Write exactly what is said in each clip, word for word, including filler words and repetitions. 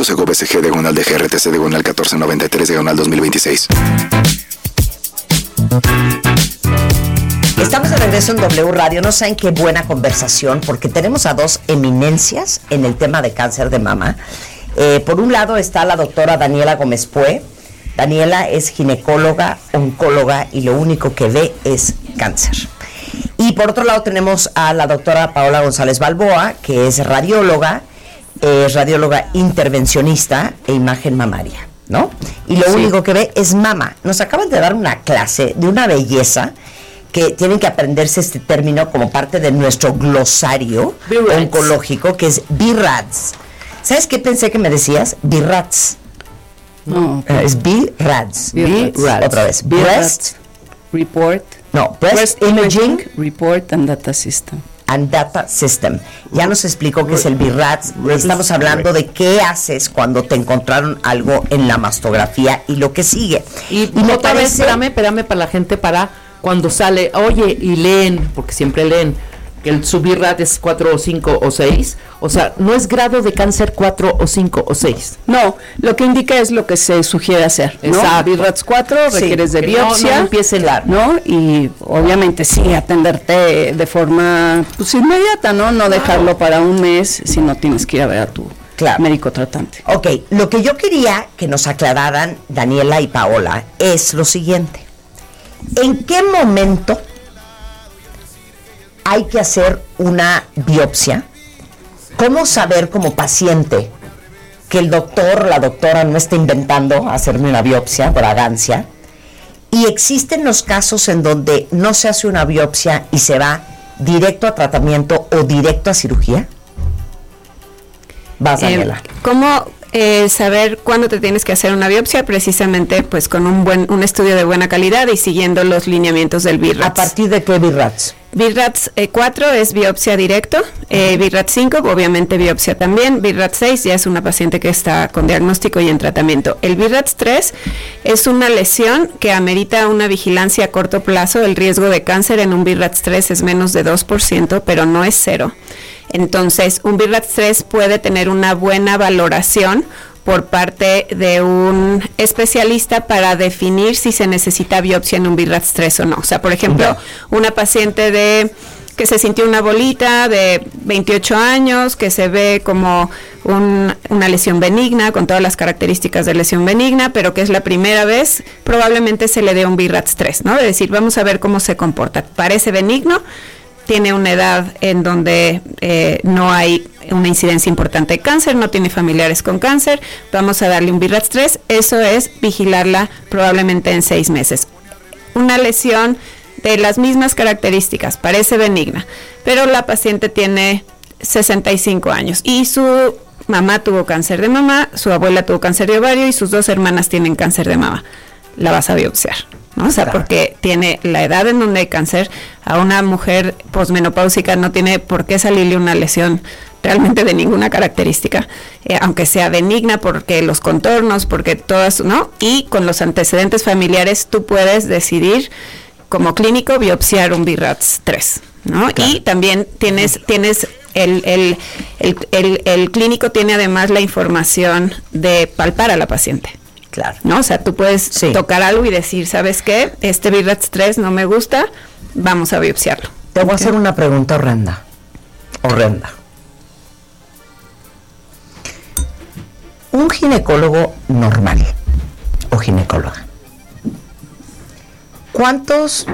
C G B C G, diagonal de G R T C, diagonal catorce noventa y tres, diagonal dos mil veintiséis. Estamos de regreso en W Radio. No saben qué buena conversación, porque tenemos a dos eminencias en el tema de cáncer de mama. Eh, por un lado está la doctora Daniela Gómez Pue. Daniela es ginecóloga, oncóloga y lo único que ve es cáncer. Y por otro lado tenemos a la doctora Paola González Balboa, que es radióloga, es radióloga intervencionista e imagen mamaria, ¿no? Y lo sí. único que ve es mama. Nos acaban de dar una clase de una belleza que tienen que aprenderse este término como parte de nuestro glosario B-Rats. oncológico, que es B R A D S. ¿Sabes qué pensé que me decías? B R A D S. No. Uh, es B R A D S. B R A D S. Otra vez. Breast Report. No, Breast, breast Imaging, Imaging Report and Data System. And Data System. Ya nos explicó qué es el B R A D S. Estamos hablando de qué haces cuando te encontraron algo en la mastografía y lo que sigue. Y, y me otra parece, vez, espérame, espérame para la gente, para cuando sale, oye, y leen, porque siempre leen, que el su B R A D es cuatro o cinco o seis, o sea, no es grado de cáncer cuatro o cinco o seis. No, lo que indica es lo que se sugiere hacer, ¿no? Exacto. B R A D S cuatro, sí, requieres de biopsia, no, no empiece claro, ¿no? Y obviamente sí, atenderte de forma pues inmediata, ¿no? No dejarlo para un mes si no tienes que ir a ver a tu claro. médico tratante. Ok, lo que yo quería que nos aclararan Daniela y Paola es lo siguiente. ¿En qué momento hay que hacer una biopsia? ¿Cómo saber como paciente que el doctor o la doctora no está inventando hacerme una biopsia, bragancia? Y existen los casos en donde no se hace una biopsia y se va directo a tratamiento o directo a cirugía. Vas, Daniela. Eh, ¿Cómo eh, saber cuándo te tienes que hacer una biopsia? Precisamente pues con un buen un estudio de buena calidad y siguiendo los lineamientos del B R A D S. ¿A partir de qué B R A D S? B R A D S eh, cuatro es biopsia directo, eh, B R A D S cinco obviamente biopsia también, B R A D S seis ya es una paciente que está con diagnóstico y en tratamiento. El B R A D S tres es una lesión que amerita una vigilancia a corto plazo. El riesgo de cáncer en un B R A D S tres es menos de dos por ciento, pero no es cero. Entonces, un B R A D S tres puede tener una buena valoración por parte de un especialista para definir si se necesita biopsia en un B R A D S tres o no. O sea, por ejemplo, okay. una paciente de que se sintió una bolita de veintiocho años, que se ve como un, una lesión benigna, con todas las características de lesión benigna, pero que es la primera vez, probablemente se le dé un B R A D S tres, ¿no? Es decir, vamos a ver cómo se comporta. Parece benigno, tiene una edad en donde eh, no hay una incidencia importante de cáncer, no tiene familiares con cáncer, vamos a darle un B R A D S tres, eso es vigilarla probablemente en seis meses. Una lesión de las mismas características, parece benigna, pero la paciente tiene sesenta y cinco años y su mamá tuvo cáncer de mama, su abuela tuvo cáncer de ovario y sus dos hermanas tienen cáncer de mama. La vas a biopsiar, ¿no? O sea, porque tiene la edad en donde hay cáncer. A una mujer posmenopáusica no tiene por qué salirle una lesión realmente de ninguna característica, eh, aunque sea benigna, porque los contornos, porque todas, ¿no? Y con los antecedentes familiares tú puedes decidir como clínico biopsiar un B R A D S tres, ¿no? Claro. Y también tienes, tienes el, el, el, el, el clínico tiene además la información de palpar a la paciente. Claro. ¿No? O sea, tú puedes sí. tocar algo y decir, ¿sabes qué? Este B R A D S tres no me gusta, vamos a biopsiarlo. Te voy okay. a hacer una pregunta horrenda. Horrenda. Un ginecólogo normal o ginecóloga, ¿cuántos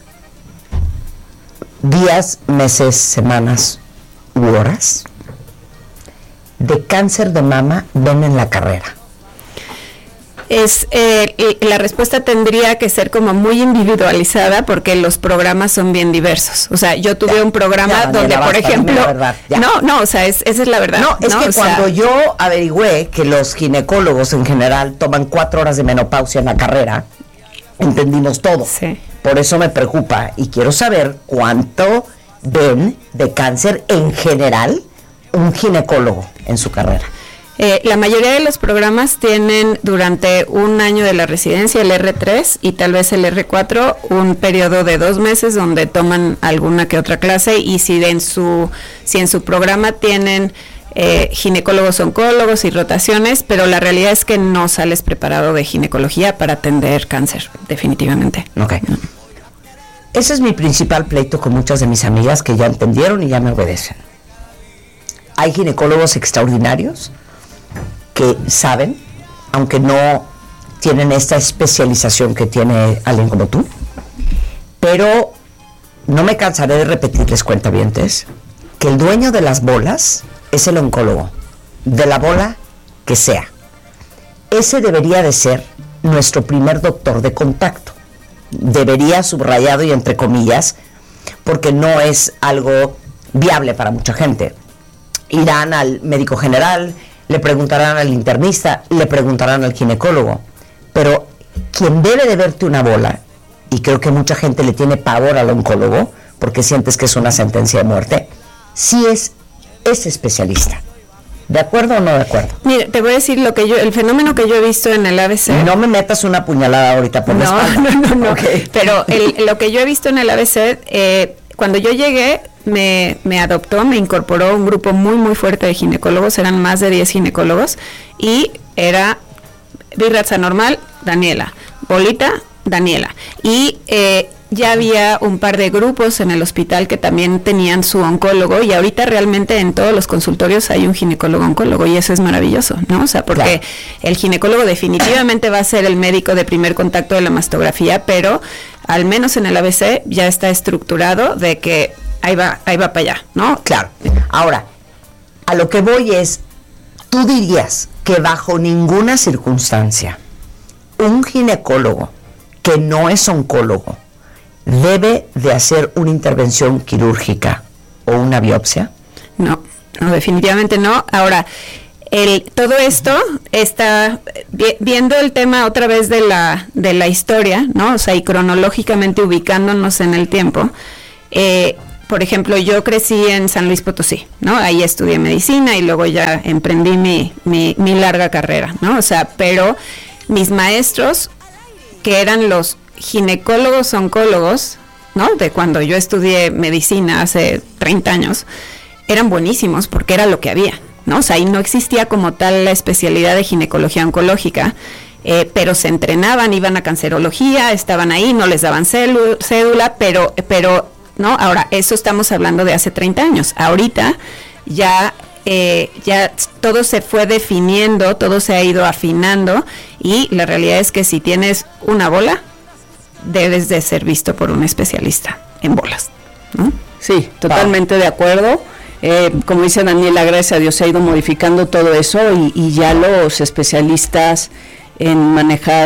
días, meses, semanas u horas de cáncer de mama ven en la carrera? Es eh, la respuesta tendría que ser como muy individualizada porque los programas son bien diversos. O sea, yo tuve ya, un programa ya, donde, por basta, ejemplo, verdad, no, no, o sea, es, esa es la verdad. No, es ¿no? que o cuando sea, yo averigüé que los ginecólogos en general toman cuatro horas de menopausia en la carrera, entendimos todo. Sí. Por eso me preocupa y quiero saber cuánto ven de cáncer en general un ginecólogo en su carrera. Eh, la mayoría de los programas tienen durante un año de la residencia el R tres y tal vez el R cuatro un periodo de dos meses donde toman alguna que otra clase y si en su si en su programa tienen eh, ginecólogos, oncólogos y rotaciones, pero la realidad es que no sales preparado de ginecología para atender cáncer, definitivamente. Ok. No. Ese es mi principal pleito con muchas de mis amigas que ya entendieron y ya me obedecen. Hay ginecólogos extraordinarios que saben, aunque no tienen esta especialización que tiene alguien como tú, pero no me cansaré de repetirles, cuentavientes, que el dueño de las bolas es el oncólogo, de la bola que sea. Ese debería de ser nuestro primer doctor de contacto. Debería, subrayado y entre comillas, porque no es algo viable para mucha gente. Irán al médico general, le preguntarán al internista, le preguntarán al ginecólogo, pero quien debe de verte una bola, y creo que mucha gente le tiene pavor al oncólogo porque sientes que es una sentencia de muerte, sí es ese especialista. ¿De acuerdo o no de acuerdo? Mira, te voy a decir lo que yo, el fenómeno que yo he visto en el A B C. No me metas una puñalada ahorita por no, la espalda. No, no, no. Okay. Pero el, lo que yo he visto en el A B C, eh, cuando yo llegué, me, me adoptó, me incorporó un grupo muy, muy fuerte de ginecólogos, eran más de diez ginecólogos, y era BIRATS anormal, Daniela, bolita, Daniela. Y eh, ya había un par de grupos en el hospital que también tenían su oncólogo, y ahorita realmente en todos los consultorios hay un ginecólogo oncólogo, y eso es maravilloso, ¿no? O sea, porque claro, el ginecólogo definitivamente va a ser el médico de primer contacto de la mastografía, pero al menos en el A B C ya está estructurado de que ahí va, ahí va para allá, ¿no? Claro. Ahora, a lo que voy es, tú dirías que bajo ninguna circunstancia un ginecólogo que no es oncólogo debe de hacer una intervención quirúrgica o una biopsia. No, no, definitivamente no. Ahora, el, todo esto está vi, viendo el tema otra vez de la de la historia, ¿no? O sea, y cronológicamente ubicándonos en el tiempo. Eh, por ejemplo, yo crecí en San Luis Potosí, ¿no? Ahí estudié medicina y luego ya emprendí mi, mi, mi larga carrera, ¿no? O sea, pero mis maestros, que eran los ginecólogos oncólogos, ¿no? De cuando yo estudié medicina hace treinta años, eran buenísimos porque era lo que había, ¿no? O sea, ahí no existía como tal la especialidad de ginecología oncológica, eh, pero se entrenaban, iban a cancerología, estaban ahí, no les daban célu- cédula, pero, pero, ¿no? Ahora, eso estamos hablando de hace treinta años. Ahorita ya... Eh, ya todo se fue definiendo, todo se ha ido afinando, y la realidad es que si tienes una bola, debes de ser visto por un especialista en bolas, ¿no? Sí, totalmente de acuerdo. Eh, como dice Daniela, gracias a Dios se ha ido modificando todo eso, y, y ya los especialistas en manejar,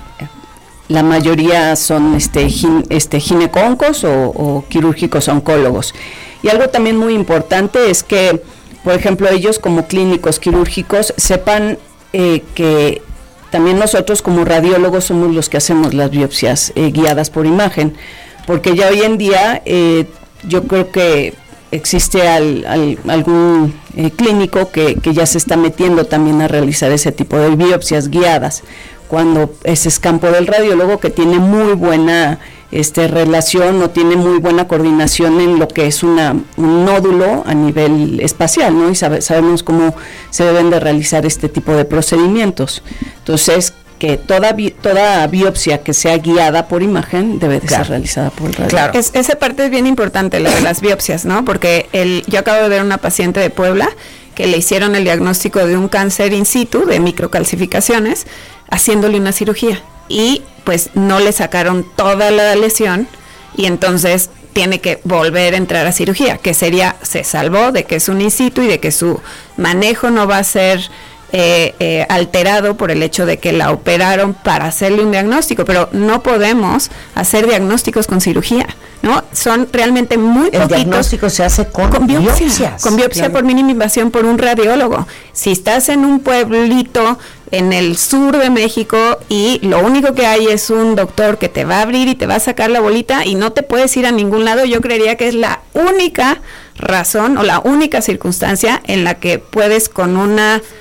la mayoría son este, gin, este gineconcos o, o quirúrgicos oncólogos. Y algo también muy importante es que, por ejemplo, ellos como clínicos quirúrgicos sepan eh, que también nosotros como radiólogos somos los que hacemos las biopsias eh, guiadas por imagen, porque ya hoy en día eh, yo creo que existe al, al, algún eh, clínico que, que ya se está metiendo también a realizar ese tipo de biopsias guiadas, cuando ese es campo del radiólogo, que tiene muy buena este relación o tiene muy buena coordinación en lo que es una un nódulo a nivel espacial, ¿no? Y sabe, sabemos cómo se deben de realizar este tipo de procedimientos. Entonces, que toda bi, toda biopsia que sea guiada por imagen debe de claro. ser realizada por el radiólogo. Claro. Es, esa parte es bien importante, la de las biopsias, ¿no? Porque el, yo acabo de ver una paciente de Puebla que le hicieron el diagnóstico de un cáncer in situ, de microcalcificaciones, haciéndole una cirugía, y pues no le sacaron toda la lesión, y entonces tiene que volver a entrar a cirugía, que sería, se salvó de que es un in situ y de que su manejo no va a ser eh, eh, alterado por el hecho de que la operaron para hacerle un diagnóstico, pero no podemos hacer diagnósticos con cirugía, ¿no? Son realmente muy poquitos. El diagnóstico se hace con, con biopsia, biopsias. Con biopsia claro. por mínima invasión por un radiólogo. Si estás en un pueblito en el sur de México y lo único que hay es un doctor que te va a abrir y te va a sacar la bolita y no te puedes ir a ningún lado, yo creería que es la única razón o la única circunstancia en la que puedes con una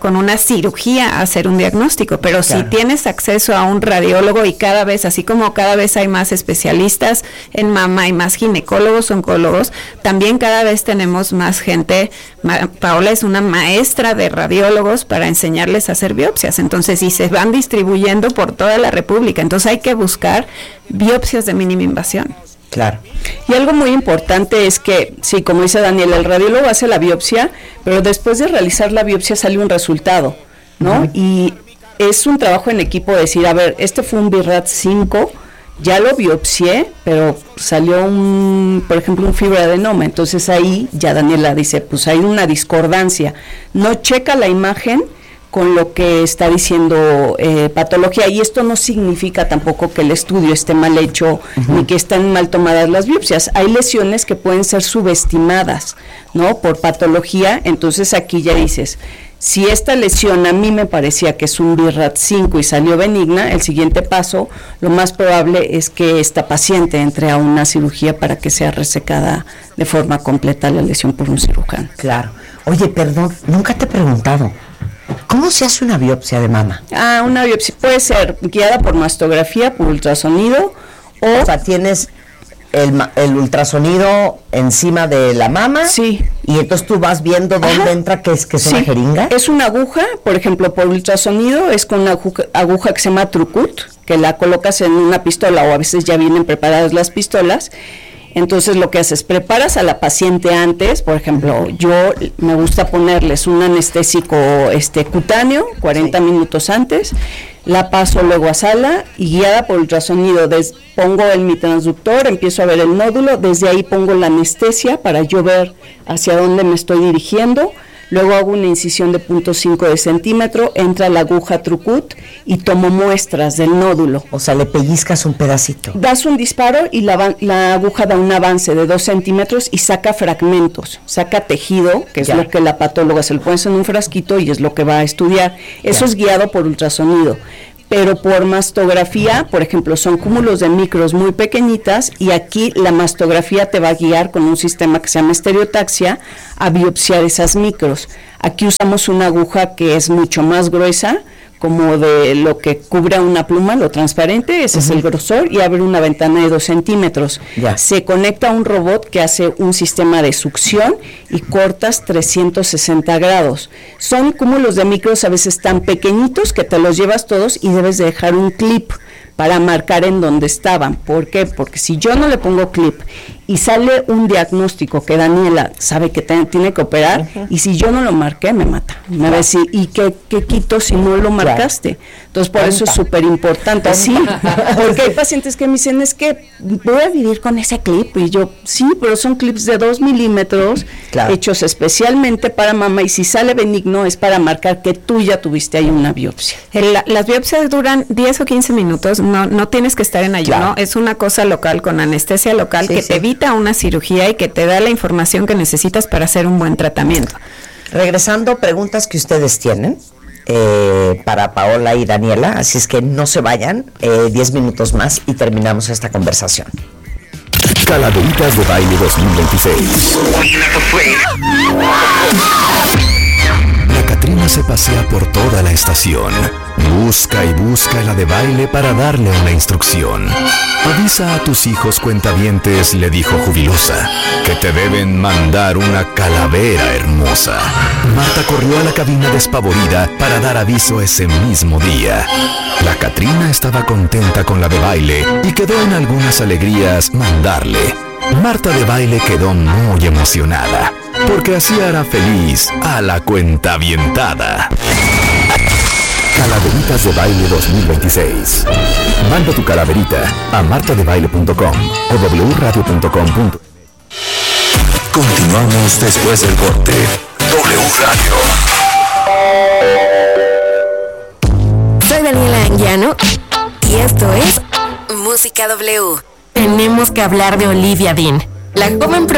con una cirugía a hacer un diagnóstico, pero Claro. si tienes acceso a un radiólogo y cada vez, así como cada vez hay más especialistas en mama y más ginecólogos, oncólogos, también cada vez tenemos más gente. Ma- Paola es una maestra de radiólogos para enseñarles a hacer biopsias, entonces, y se van distribuyendo por toda la República, entonces hay que buscar biopsias de mínima invasión. Claro. Y algo muy importante es que, sí, como dice Daniel, el radiólogo hace la biopsia, pero después de realizar la biopsia sale un resultado, ¿no? Uh-huh. Y es un trabajo en equipo decir, a ver, este fue un BIRAT cinco, ya lo biopsié, pero salió un, por ejemplo, un fibroadenoma, entonces ahí ya Daniela dice, pues hay una discordancia, no checa la imagen con lo que está diciendo eh, patología, y esto no significa tampoco que el estudio esté mal hecho, uh-huh. ni que estén mal tomadas las biopsias. Hay lesiones que pueden ser subestimadas, ¿no? Por patología, entonces aquí ya dices, si esta lesión a mí me parecía que es un BIRAT cinco y salió benigna, el siguiente paso, lo más probable es que esta paciente entre a una cirugía para que sea resecada de forma completa la lesión por un cirujano. Claro. Oye, perdón, nunca te he preguntado, ¿cómo se hace una biopsia de mama? Ah, una biopsia puede ser guiada por mastografía, por ultrasonido, o... O sea, tienes el, el ultrasonido encima de la mama. Sí. Y entonces tú vas viendo dónde Ajá. entra, que es, que es sí. una jeringa. Es una aguja, por ejemplo, por ultrasonido, es con una aguja, aguja que se llama Trucut, que la colocas en una pistola, o a veces ya vienen preparadas las pistolas. Entonces lo que haces, preparas a la paciente antes, por ejemplo, yo me gusta ponerles un anestésico este cutáneo, cuarenta sí. minutos antes, la paso luego a sala y guiada por ultrasonido, des, pongo en mi transductor, empiezo a ver el nódulo, desde ahí pongo la anestesia para yo ver hacia dónde me estoy dirigiendo. Luego hago una incisión de punto cinco de centímetro, entra la aguja Trucut y tomo muestras del nódulo. O sea, le pellizcas un pedacito. Das un disparo y la, la aguja da un avance de dos centímetros y saca fragmentos, saca tejido, que es ya. lo que la patóloga se lo pone en un frasquito y es lo que va a estudiar. Eso ya. es guiado por ultrasonido. Pero por mastografía, por ejemplo, son cúmulos de micros muy pequeñitas y aquí la mastografía te va a guiar con un sistema que se llama estereotaxia a biopsiar esas micros. Aquí usamos una aguja que es mucho más gruesa, como de lo que cubre una pluma, lo transparente, ese uh-huh. es el grosor, y abre una ventana de dos centímetros. Ya. Se conecta a un robot que hace un sistema de succión y cortas trescientos sesenta grados. Son cúmulos de micros a veces tan pequeñitos que te los llevas todos y debes de dejar un clip para marcar en dónde estaban. ¿Por qué? Porque si yo no le pongo clip y sale un diagnóstico que Daniela sabe que te, tiene que operar, uh-huh. y si yo no lo marqué, me mata. Me va a decir, ¿y qué, qué quito si no lo marcaste? Entonces, por Tonta. eso es súper importante. Tonta. Sí, porque hay pacientes que me dicen, es que voy a vivir con ese clip. Y yo, sí, pero son clips de dos milímetros, claro. hechos especialmente para mama, y si sale benigno es para marcar que tú ya tuviste ahí una biopsia. El, las biopsias duran diez o quince minutos, no, no tienes que estar en ayuno, claro. es una cosa local, con anestesia local, sí, que sí. te evita una cirugía y que te da la información que necesitas para hacer un buen tratamiento. Regresando, preguntas que ustedes tienen eh, para Paola y Daniela, así es que no se vayan, eh, diez minutos más y terminamos esta conversación. Calaveritas de Baile dos mil veintiséis. La Catrina se pasea por toda la estación. Busca y busca la de baile para darle una instrucción. Avisa a tus hijos cuentavientes, le dijo jubilosa, que te deben mandar una calavera hermosa. Marta corrió a la cabina despavorida para dar aviso ese mismo día. La Catrina estaba contenta con la de baile y quedó en algunas alegrías mandarle. Marta de baile quedó muy emocionada, porque así hará feliz a la cuentavientada. Calaveritas de Baile dos mil veintiséis. Manda tu calaverita a marta de baile punto com o w radio punto com. Continuamos después del corte. W Radio. Soy Daniela Anguiano y esto es Música W. Tenemos que hablar de Olivia Dean, la joven